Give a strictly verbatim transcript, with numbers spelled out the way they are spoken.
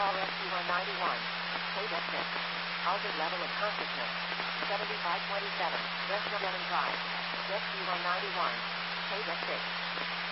Call Rescue one ninety-one. Code at six. Altered level of consciousness. seventy-five twenty-seven. West Devon Drive. Rescue one ninety-one. Code at six.